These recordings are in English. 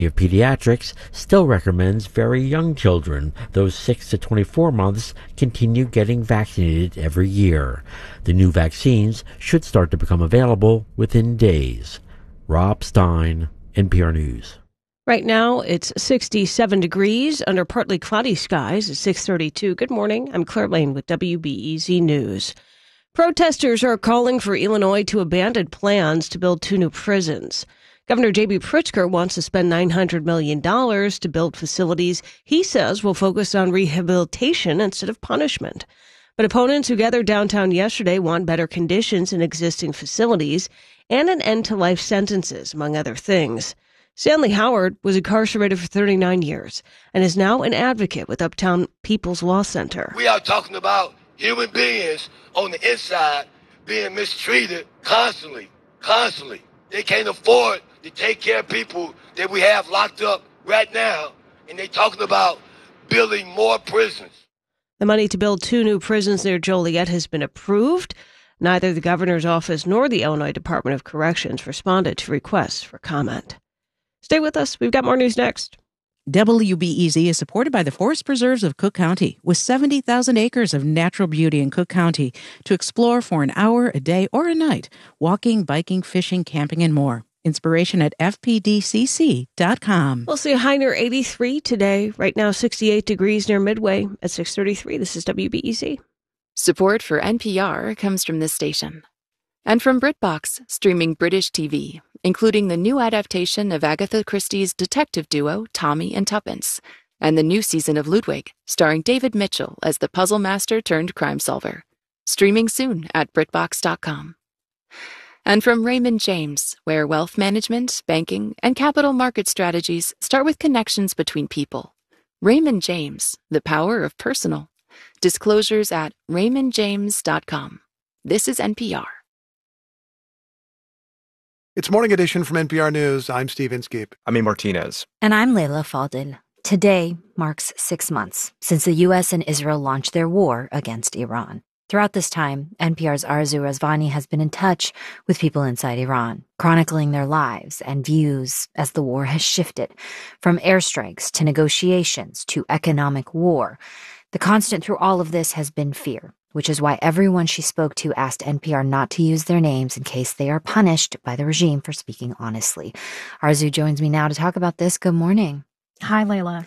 of Pediatrics still recommends very young children, those 6 to 24 months, continue getting vaccinated every year. The new vaccines should start to become available within days. Rob Stein, NPR News. Right now, it's 67 degrees under partly cloudy skies at 6:32. Good morning. I'm Claire Lane with WBEZ News. Protesters are calling for Illinois to abandon plans to build 2 new prisons. Governor J.B. Pritzker wants to spend $900 million to build facilities he says will focus on rehabilitation instead of punishment. But opponents who gathered downtown yesterday want better conditions in existing facilities and an end to life sentences, among other things. Stanley Howard was incarcerated for 39 years and is now an advocate with Uptown People's Law Center. We are talking about human beings on the inside being mistreated constantly. They can't afford to take care of people that we have locked up right now, and they're talking about building more prisons. The money to build 2 new prisons near Joliet has been approved. Neither the governor's office nor the Illinois Department of Corrections responded to requests for comment. Stay with us. We've got more news next. WBEZ is supported by the Forest Preserves of Cook County, with 70,000 acres of natural beauty in Cook County to explore for an hour, a day, or a night. Walking, biking, fishing, camping, and more. Inspiration at fpdcc.com. We'll see a high near 83 today. Right now, 68 degrees near Midway at 6:33. This is WBEZ. Support for NPR comes from this station. And from BritBox, streaming British TV, including the new adaptation of Agatha Christie's detective duo Tommy and Tuppence, and the new season of Ludwig, starring David Mitchell as the puzzle master turned crime solver. Streaming soon at BritBox.com. And from Raymond James, where wealth management, banking, and capital market strategies start with connections between people. Raymond James, the power of personal. Disclosures at raymondjames.com. This is NPR. It's Morning Edition from NPR News. I'm Steve Inskeep. I'm A. Martinez. And I'm Leila Fadel. Today marks 6 months since the U.S. and Israel launched their war against Iran. Throughout this time, NPR's Arzu Razvani has been in touch with people inside Iran, chronicling their lives and views as the war has shifted from airstrikes to negotiations to economic war. The constant through all of this has been fear, which is why everyone she spoke to asked NPR not to use their names in case they are punished by the regime for speaking honestly. Arzu joins me now to talk about this. Good morning. Hi, Leila.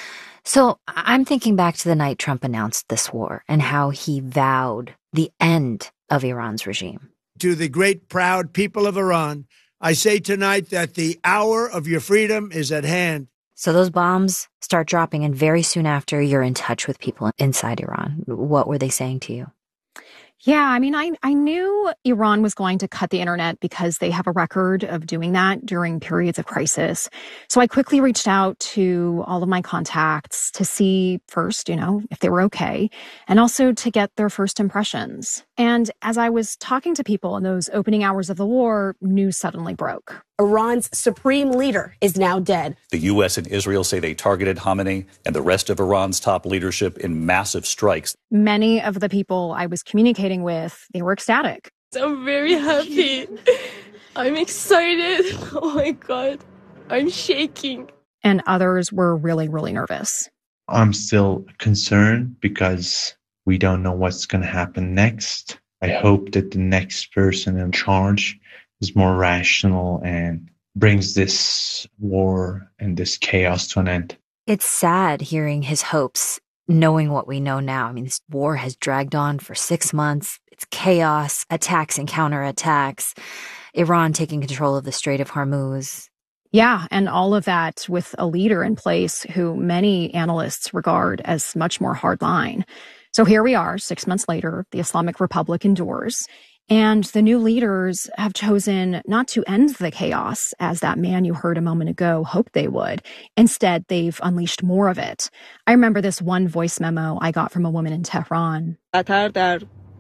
So I'm thinking back to the night Trump announced this war and how he vowed the end of Iran's regime. To the great, proud people of Iran, I say tonight that the hour of your freedom is at hand. So those bombs start dropping, and very soon after, you're in touch with people inside Iran. What were they saying to you? Yeah, I mean, I knew Iran was going to cut the internet because they have a record of doing that during periods of crisis. So I quickly reached out to all of my contacts to see first, if they were okay, and also to get their first impressions. And as I was talking to people in those opening hours of the war, news suddenly broke. Iran's supreme leader is now dead. The U.S. and Israel say they targeted Khamenei and the rest of Iran's top leadership in massive strikes. Many of the people I was communicating with, they were ecstatic. I'm very happy. I'm excited. Oh my God, I'm shaking. And others were really, really nervous. I'm still concerned because we don't know what's going to happen next. I hope that the next person in charge is more rational and brings this war and this chaos to an end. It's sad hearing his hopes, knowing what we know now. I mean, this war has dragged on for 6 months. It's chaos, attacks and counterattacks, Iran taking control of the Strait of Hormuz. Yeah, and all of that with a leader in place who many analysts regard as much more hardline. So here we are, 6 months later, the Islamic Republic endures. And the new leaders have chosen not to end the chaos, as that man you heard a moment ago hoped they would. Instead, they've unleashed more of it. I remember this one voice memo I got from a woman in Tehran. قطر در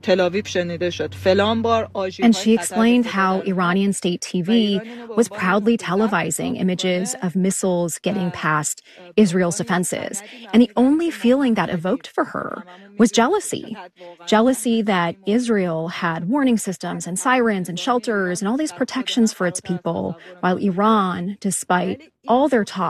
And she explained how Iranian state TV was proudly televising images of missiles getting past Israel's defenses. And the only feeling that evoked for her was jealousy. Jealousy that Israel had warning systems and sirens and shelters and all these protections for its people, while Iran, despite all their talk